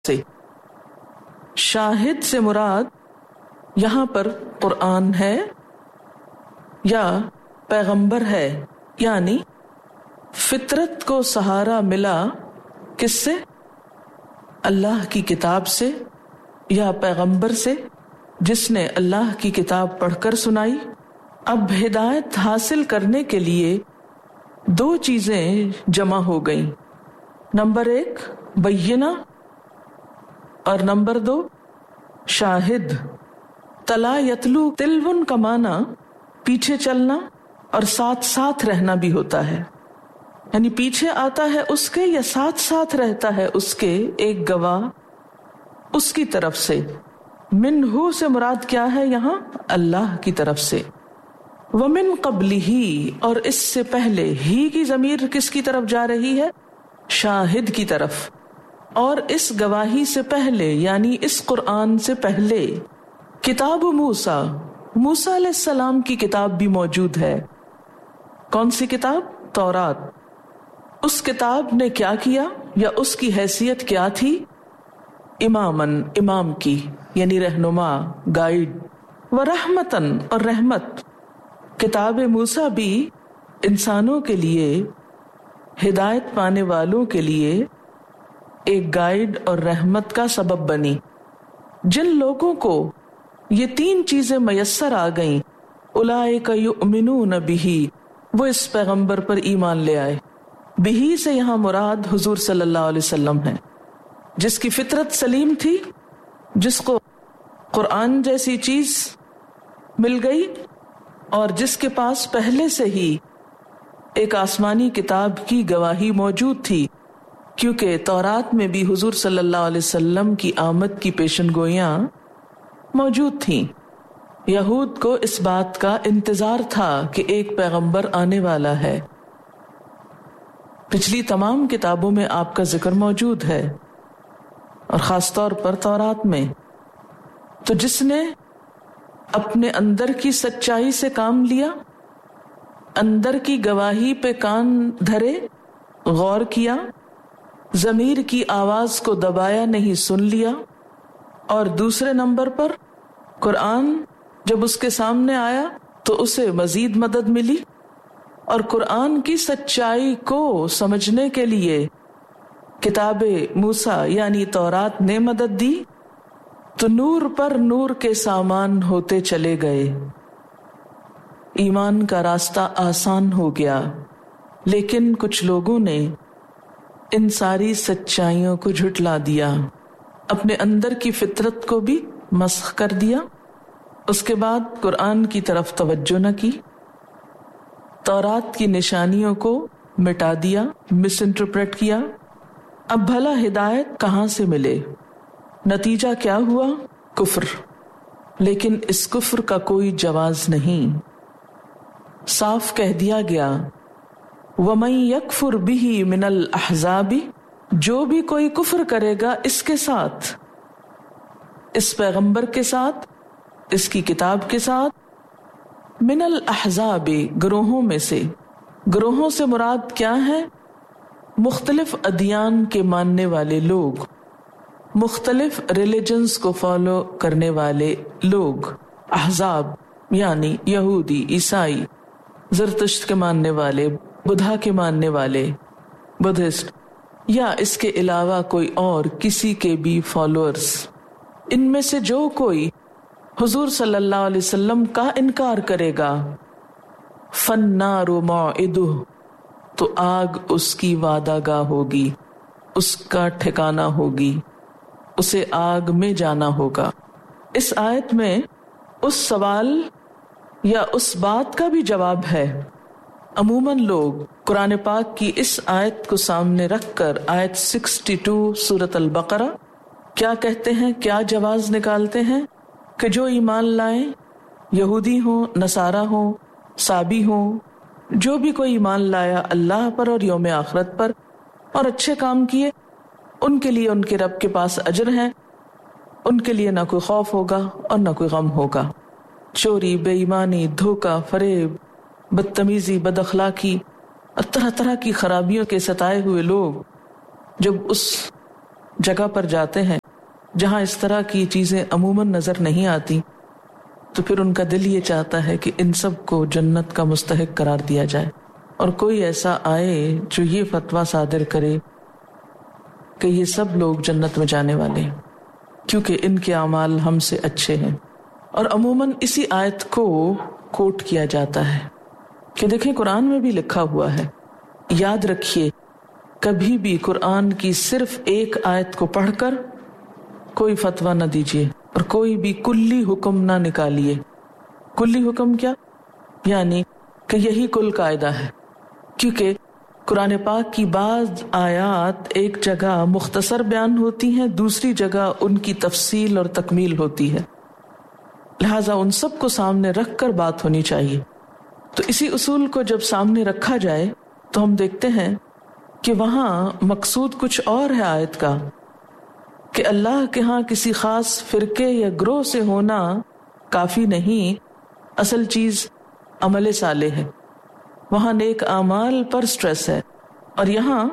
سے. شاہد سے مراد یہاں پر قرآن ہے یا پیغمبر ہے، یعنی فطرت کو سہارا ملا کس سے؟ اللہ کی کتاب سے یا پیغمبر سے جس نے اللہ کی کتاب پڑھ کر سنائی. اب ہدایت حاصل کرنے کے لیے دو چیزیں جمع ہو گئیں، نمبر 1 بینہ اور نمبر 2 شاہد. تلا یتلو تلون کا معنی پیچھے چلنا اور ساتھ ساتھ رہنا بھی ہوتا ہے، یعنی پیچھے آتا ہے اس کے یا ساتھ ساتھ رہتا ہے اس کے ایک گواہ اس کی طرف سے. منہ سے مراد کیا ہے یہاں؟ اللہ کی طرف سے. ومن قبلہ، اور اس سے پہلے ہی کی ضمیر کس کی طرف جا رہی ہے؟ شاہد کی طرف. اور اس گواہی سے پہلے یعنی اس قرآن سے پہلے کتاب موسیٰ، موسیٰ علیہ السلام کی کتاب بھی موجود ہے. کون سی کتاب؟ تورات. اس کتاب نے کیا کیا یا اس کی حیثیت کیا تھی؟ امامن، امام کی یعنی رہنما، گائیڈ. ورحمتن، اور رحمت. کتاب موسیٰ بھی انسانوں کے لیے، ہدایت پانے والوں کے لیے ایک گائیڈ اور رحمت کا سبب بنی. جن لوگوں کو یہ تین چیزیں میسر آ گئیں، اولئک یؤمنون بہ، وہ اس پیغمبر پر ایمان لے آئے. بہ سے یہاں مراد حضور صلی اللہ علیہ وسلم ہے، جس کی فطرت سلیم تھی، جس کو قرآن جیسی چیز مل گئی اور جس کے پاس پہلے سے ہی ایک آسمانی کتاب کی گواہی موجود تھی، کیونکہ تورات میں بھی حضور صلی اللہ علیہ وسلم کی آمد کی پیشن گوئیاں موجود تھیں. یہود کو اس بات کا انتظار تھا کہ ایک پیغمبر آنے والا ہے. پچھلی تمام کتابوں میں آپ کا ذکر موجود ہے اور خاص طور پر تورات میں. تو جس نے اپنے اندر کی سچائی سے کام لیا، اندر کی گواہی پہ کان دھرے، غور کیا، ضمیر کی آواز کو دبایا نہیں، سن لیا، اور دوسرے نمبر پر قرآن جب اس کے سامنے آیا تو اسے مزید مدد ملی، اور قرآن کی سچائی کو سمجھنے کے لیے کتاب موسیٰ یعنی تورات نے مدد دی، تو نور پر نور کے سامان ہوتے چلے گئے. ایمان کا راستہ آسان ہو گیا. لیکن کچھ لوگوں نے ان ساری سچائیوں کو جھٹلا دیا، اپنے اندر کی فطرت کو بھی مسخ کر دیا. اس کے بعد قرآن کی طرف توجہ نہ کی، تورات کی نشانیوں کو مٹا دیا، مس انٹرپریٹ کیا. اب بھلا ہدایت کہاں سے ملے؟ نتیجہ کیا ہوا؟ کفر. لیکن اس کفر کا کوئی جواز نہیں. صاف کہہ دیا گیا وَمَن يَكْفُرْ بِهِ مِنَ الْأَحْزَابِ، جو بھی کوئی کفر کرے گا اس کے ساتھ، اس پیغمبر کے ساتھ، اس کی کتاب کے ساتھ، من الاحزاب، گروہوں میں سے. گروہوں سے مراد کیا ہے؟ مختلف ادیان کے ماننے والے لوگ، مختلف ریلیجنز کو فالو کرنے والے لوگ. احزاب یعنی یہودی، عیسائی، زرتشت کے ماننے والے، بدھا کے ماننے والے، بدھسٹ، یا اس کے علاوہ کوئی اور کسی کے بھی فالوورز. ان میں سے جو کوئی حضور صلی اللہ علیہ وسلم کا انکار کرے گا، فالنار موعدہ، تو آگ اس کی وعدہ گاہ ہوگی، اس کا ٹھکانہ ہوگی، اسے آگ میں جانا ہوگا. اس آیت میں اس سوال یا اس بات کا بھی جواب ہے. عموماً لوگ قرآن پاک کی اس آیت کو سامنے رکھ کر آیت 62 سورۃ البقرہ کیا کہتے ہیں، کیا جواز نکالتے ہیں کہ جو ایمان لائیں، یہودی ہوں، نصارہ ہوں، صابی ہوں، جو بھی کوئی ایمان لایا اللہ پر اور یوم آخرت پر اور اچھے کام کیے، ان کے لیے ان کے رب کے پاس اجر ہیں، ان کے لیے نہ کوئی خوف ہوگا اور نہ کوئی غم ہوگا. چوری، بے ایمانی، دھوکہ، فریب، بدتمیزی، بد اخلاقی اور طرح طرح کی خرابیوں کے ستائے ہوئے لوگ جب اس جگہ پر جاتے ہیں جہاں اس طرح کی چیزیں عموماً نظر نہیں آتی، تو پھر ان کا دل یہ چاہتا ہے کہ ان سب کو جنت کا مستحق قرار دیا جائے، اور کوئی ایسا آئے جو یہ فتویٰ صادر کرے کہ یہ سب لوگ جنت میں جانے والے ہیں کیونکہ ان کے اعمال ہم سے اچھے ہیں۔ اور عموماً اسی آیت کو کوٹ کیا جاتا ہے کہ دیکھیں قرآن میں بھی لکھا ہوا ہے، یاد رکھیے کبھی بھی قرآن کی صرف ایک آیت کو پڑھ کر کوئی فتویٰ نہ دیجیے اور کوئی بھی کلی حکم نہ نکالیے۔ کلی حکم کیا؟ یعنی کہ یہی کل قاعدہ ہے، کیونکہ قرآن پاک کی بعض آیات ایک جگہ مختصر بیان ہوتی ہیں، دوسری جگہ ان کی تفصیل اور تکمیل ہوتی ہے، لہٰذا ان سب کو سامنے رکھ کر بات ہونی چاہیے۔ تو اسی اصول کو جب سامنے رکھا جائے تو ہم دیکھتے ہیں کہ وہاں مقصود کچھ اور ہے آیت کا، کہ اللہ کے ہاں کسی خاص فرقے یا گروہ سے ہونا کافی نہیں، اصل چیز عمل صالح ہے، وہاں نیک اعمال پر سٹریس ہے۔ اور یہاں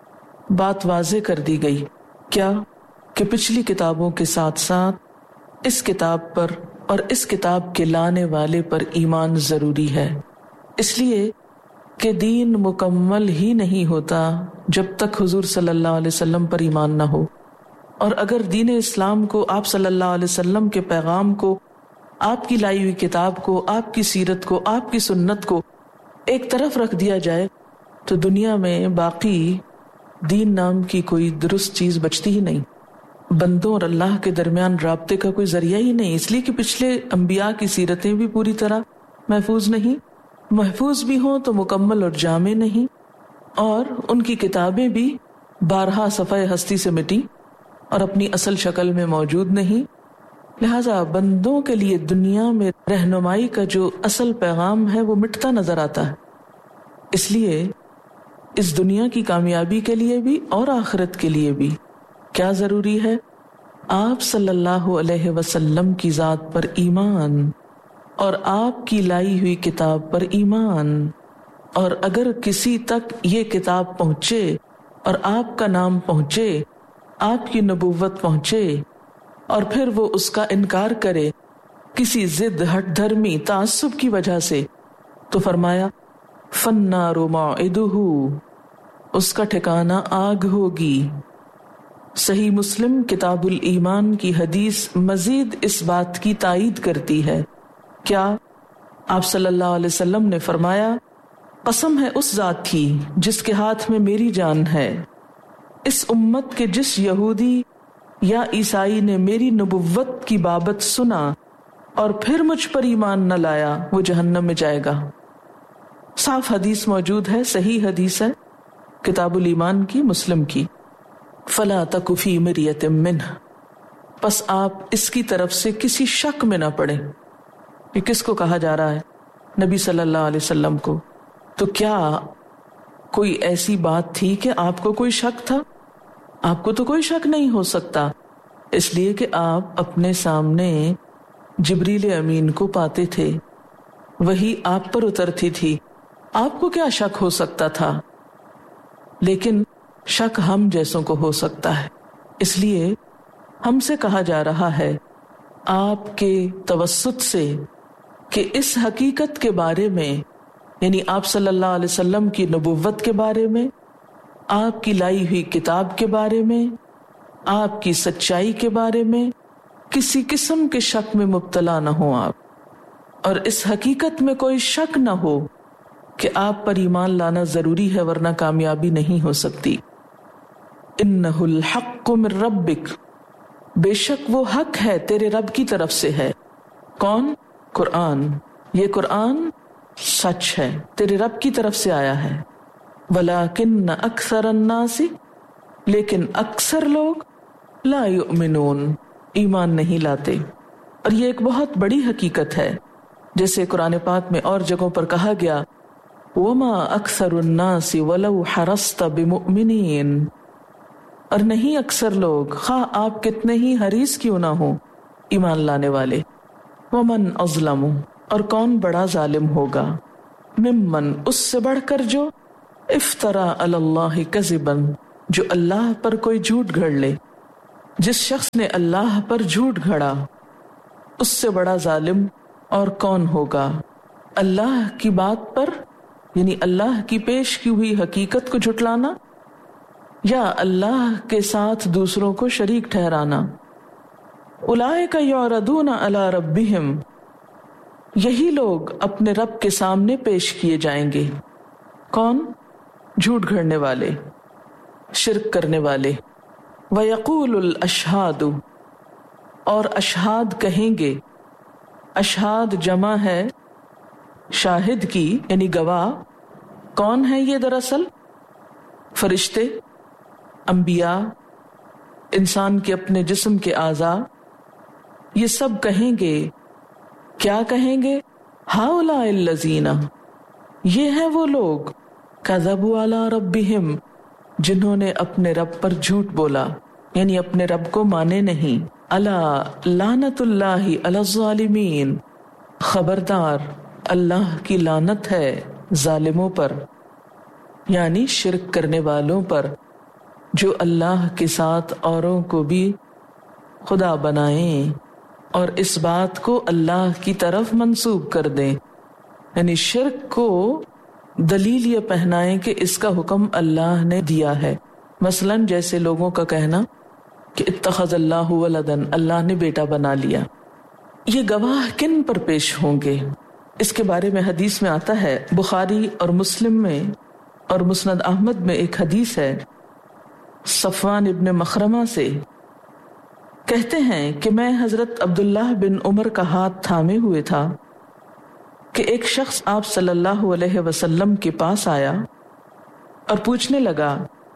بات واضح کر دی گئی کیا؟ کہ پچھلی کتابوں کے ساتھ ساتھ اس کتاب پر اور اس کتاب کے لانے والے پر ایمان ضروری ہے، اس لیے کہ دین مکمل ہی نہیں ہوتا جب تک حضور صلی اللہ علیہ وسلم پر ایمان نہ ہو۔ اور اگر دین اسلام کو، آپ صلی اللہ علیہ وسلم کے پیغام کو، آپ کی لائی ہوئی کتاب کو، آپ کی سیرت کو، آپ کی سنت کو ایک طرف رکھ دیا جائے تو دنیا میں باقی دین نام کی کوئی درست چیز بچتی ہی نہیں، بندوں اور اللہ کے درمیان رابطے کا کوئی ذریعہ ہی نہیں، اس لیے کہ پچھلے انبیاء کی سیرتیں بھی پوری طرح محفوظ نہیں، محفوظ بھی ہوں تو مکمل اور جامع نہیں، اور ان کی کتابیں بھی بارہا صفحہ ہستی سے مٹی اور اپنی اصل شکل میں موجود نہیں، لہذا بندوں کے لیے دنیا میں رہنمائی کا جو اصل پیغام ہے وہ مٹتا نظر آتا ہے۔ اس لیے اس دنیا کی کامیابی کے لیے بھی اور آخرت کے لیے بھی کیا ضروری ہے؟ آپ صلی اللہ علیہ وسلم کی ذات پر ایمان اور آپ کی لائی ہوئی کتاب پر ایمان، اور اگر کسی تک یہ کتاب پہنچے اور آپ کا نام پہنچے، آپ کی نبوت پہنچے، اور پھر وہ اس کا انکار کرے کسی ضد، ہٹ دھرمی، تعصب کی وجہ سے، تو فرمایا فالنار موعدہ، اس کا ٹھکانہ آگ ہوگی۔ صحیح مسلم کتاب الایمان کی حدیث مزید اس بات کی تائید کرتی ہے۔ کیا؟ آپ صلی اللہ علیہ وسلم نے فرمایا قسم ہے اس ذات کی جس کے ہاتھ میں میری جان ہے، اس امت کے جس یہودی یا عیسائی نے میری نبوت کی بابت سنا اور پھر مجھ پر ایمان نہ لایا وہ جہنم میں جائے گا۔ صاف حدیث موجود ہے، صحیح حدیث ہے کتاب الایمان کی، مسلم کی۔ فلا تک فی مریۃ منہ، پس آپ اس کی طرف سے کسی شک میں نہ پڑیں۔ یہ کس کو کہا جا رہا ہے؟ نبی صلی اللہ علیہ وسلم کو۔ تو کیا کوئی ایسی بات تھی کہ آپ کو کوئی شک تھا؟ آپ کو تو کوئی شک نہیں ہو سکتا، اس لیے کہ آپ اپنے سامنے جبریل امین کو پاتے تھے، وہی آپ پر اترتی تھی، آپ کو کیا شک ہو سکتا تھا؟ لیکن شک ہم جیسوں کو ہو سکتا ہے، اس لیے ہم سے کہا جا رہا ہے آپ کے توسط سے کہ اس حقیقت کے بارے میں، یعنی آپ صلی اللہ علیہ وسلم کی نبوت کے بارے میں، آپ کی لائی ہوئی کتاب کے بارے میں، آپ کی سچائی کے بارے میں کسی قسم کے شک میں مبتلا نہ ہوں آپ، اور اس حقیقت میں کوئی شک نہ ہو کہ آپ پر ایمان لانا ضروری ہے، ورنہ کامیابی نہیں ہو سکتی۔ انہ الحق من ربک، بے شک وہ حق ہے تیرے رب کی طرف سے ہے۔ کون؟ قرآن۔ یہ قرآن سچ ہے، تیرے رب کی طرف سے آیا ہے۔ ولیکن اکثر الناس، لیکن اکثر لوگ لا یؤمنون، ایمان نہیں لاتے۔ اور یہ ایک بہت بڑی حقیقت ہے، جیسے قرآن پاک میں اور جگہوں پر کہا گیا وما اکثر الناس ولو حرصت بمؤمنین، اور نہیں اکثر لوگ خواہ آپ کتنے ہی حریص کیوں نہ ہوں ایمان لانے والے۔ ومن اظلم، اور کون بڑا ظالم ہوگا، ممن، اس سے بڑھ کر جو افترا علی اللہ کذبا، جو اللہ پر کوئی جھوٹ گھڑ لے۔ جس شخص نے اللہ پر جھوٹ گھڑا اس سے بڑا ظالم اور کون ہوگا۔ اللہ کی بات پر یعنی اللہ کی پیش کی ہوئی حقیقت کو جھٹلانا یا اللہ کے ساتھ دوسروں کو شریک ٹھہرانا۔ اولئک یعرضون علی ربہم، یہی لوگ اپنے رب کے سامنے پیش کیے جائیں گے۔ کون؟ جھوٹ گھڑنے والے، شرک کرنے والے۔ وَيَقُولُ الْأَشْهَادُ، اور اشہاد کہیں گے۔ اشہاد جمع ہے شاہد کی یعنی گواہ۔ کون ہے یہ دراصل؟ فرشتے، انبیاء، انسان کے اپنے جسم کے اعضاء، یہ سب کہیں گے۔ کیا کہیں گے؟ ہؤلاء الذین، یہ ہیں وہ لوگ کذبوا علی ربہم، جنہوں نے اپنے رب پر جھوٹ بولا یعنی اپنے رب کو مانے نہیں۔ الا لعنت اللہ علی الظالمین، خبردار اللہ کی لعنت ہے ظالموں پر، یعنی شرک کرنے والوں پر جو اللہ کے ساتھ اوروں کو بھی خدا بنائیں اور اس بات کو اللہ کی طرف منسوب کر دیں، یعنی شرک کو دلیل یہ پہنائیں کہ اس کا حکم اللہ نے دیا ہے۔ مثلا جیسے لوگوں کا کہنا کہ اتخذ اللہ ولدن، اللہ نے بیٹا بنا لیا۔ یہ گواہ کن پر پیش ہوں گے؟ اس کے بارے میں حدیث میں آتا ہے، بخاری اور مسلم میں اور مسند احمد میں ایک حدیث ہے، صفوان ابن مخرمہ سے کہتے ہیں کہ میں حضرت عبداللہ بن عمر کا ہاتھ تھامے ہوئے تھا کہ ایک شخص آپ صلی اللہ علیہ وسلم کے پاس آیا اور پوچھنے لگا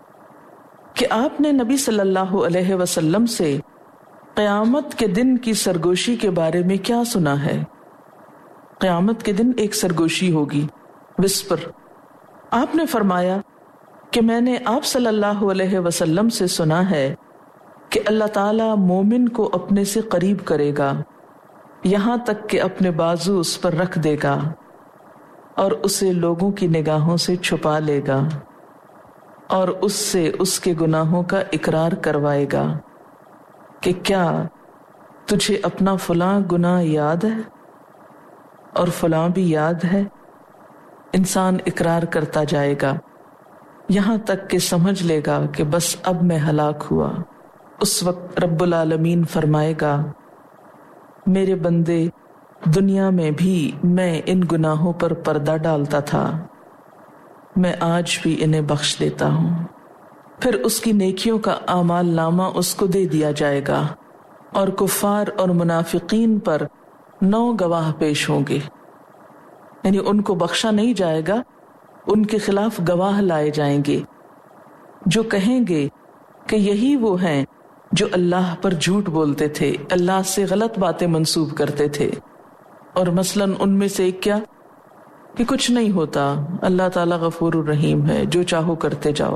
کہ آپ نے نبی صلی اللہ علیہ وسلم سے قیامت کے دن کی سرگوشی کے بارے میں کیا سنا ہے؟ قیامت کے دن ایک سرگوشی ہوگی، وسپر۔ آپ نے فرمایا کہ میں نے آپ صلی اللہ علیہ وسلم سے سنا ہے کہ اللہ تعالیٰ مومن کو اپنے سے قریب کرے گا یہاں تک کہ اپنے بازو اس پر رکھ دے گا اور اسے لوگوں کی نگاہوں سے چھپا لے گا اور اس سے اس کے گناہوں کا اقرار کروائے گا کہ کیا تجھے اپنا فلاں گناہ یاد ہے اور فلاں بھی یاد ہے۔ انسان اقرار کرتا جائے گا یہاں تک کہ سمجھ لے گا کہ بس اب میں ہلاک ہوا۔ اس وقت رب العالمین فرمائے گا، میرے بندے دنیا میں بھی میں ان گناہوں پر پردہ ڈالتا تھا، میں آج بھی انہیں بخش دیتا ہوں۔ پھر اس کی نیکیوں کا اعمال نامہ اس کو دے دیا جائے گا اور کفار اور منافقین پر 9 گواہ پیش ہوں گے، یعنی ان کو بخشا نہیں جائے گا، ان کے خلاف گواہ لائے جائیں گے جو کہیں گے کہ یہی وہ ہیں جو اللہ پر جھوٹ بولتے تھے، اللہ سے غلط باتیں منسوب کرتے تھے۔ اور مثلاً ان میں سے ایک کیا کہ کچھ نہیں ہوتا، اللہ تعالیٰ غفور الرحیم ہے، جو چاہو کرتے جاؤ۔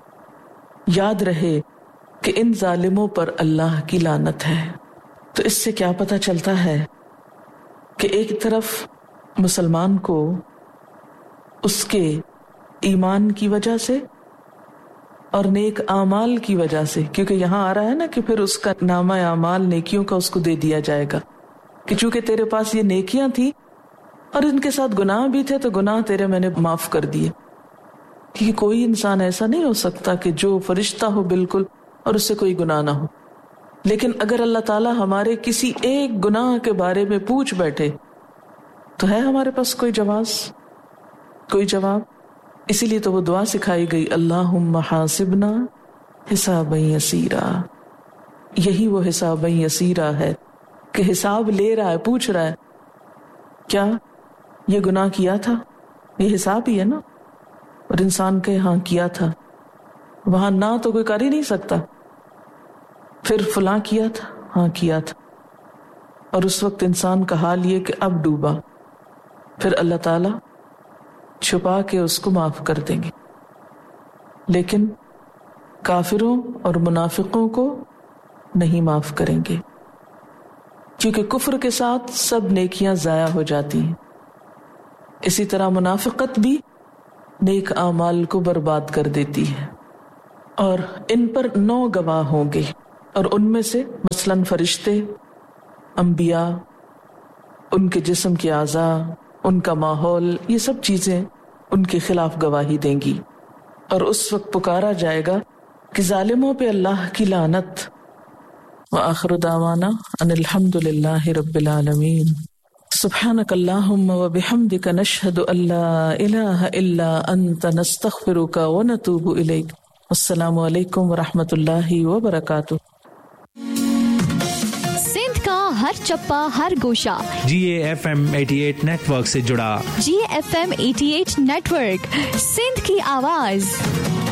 یاد رہے کہ ان ظالموں پر اللہ کی لعنت ہے۔ تو اس سے کیا پتہ چلتا ہے کہ ایک طرف مسلمان کو اس کے ایمان کی وجہ سے اور نیک اعمال کی وجہ سے، کیونکہ یہاں آ رہا ہے نا کہ پھر اس کا نامہ اعمال نیکیوں کا اس کو دے دیا جائے گا کہ چونکہ تیرے پاس یہ نیکیاں تھی اور ان کے ساتھ گناہ بھی تھے تو گناہ تیرے میں نے معاف کر دیے۔ کیونکہ کوئی انسان ایسا نہیں ہو سکتا کہ جو فرشتہ ہو بالکل اور اس سے کوئی گناہ نہ ہو، لیکن اگر اللہ تعالیٰ ہمارے کسی ایک گناہ کے بارے میں پوچھ بیٹھے تو ہے ہمارے پاس کوئی جواب؟ اسی لیے تو وہ دعا سکھائی گئی، اللہم حاسبنا حسابا یسیرا۔ یہی وہ حسابا یسیرا ہے کہ حساب لے رہا ہے، پوچھ رہا ہے کیا یہ گناہ کیا تھا، یہ حساب ہی ہے نا۔ اور انسان کہے ہاں کیا تھا، وہاں نہ تو کوئی کر ہی نہیں سکتا، پھر فلاں کیا تھا، ہاں کیا تھا، اور اس وقت انسان کا حال یہ کہ اب ڈوبا، پھر اللہ تعالیٰ چھپا کے اس کو معاف کر دیں گے۔ لیکن کافروں اور منافقوں کو نہیں معاف کریں گے، کیونکہ کفر کے ساتھ سب نیکیاں ضائع ہو جاتی ہیں۔ اسی طرح منافقت بھی نیک اعمال کو برباد کر دیتی ہے۔ اور ان پر 9 گواہ ہوں گے۔ اور ان میں سے مثلاً فرشتے، انبیاء، ان کے جسم کے اعضاء، ان کا ماحول، یہ سب چیزیں ان کے خلاف گواہی دیں گی، اور اس وقت پکارا جائے گا کہ ظالموں پہ اللہ کی لعنت۔ وآخر دعوانا ان الحمد للہ رب العالمین۔ سبحانک اللہم وبحمدک نشہد ان لا الہ الا انت نستغفرک ونتوب الیک۔ السلام علیکم ورحمۃ اللہ وبرکاتہ۔ سندھ کا ہر چپا، ہر گوشہ GAFM 88 نیٹ ورک سے جڑا۔ GAFM 88 نیٹ ورک، سندھ کی آواز۔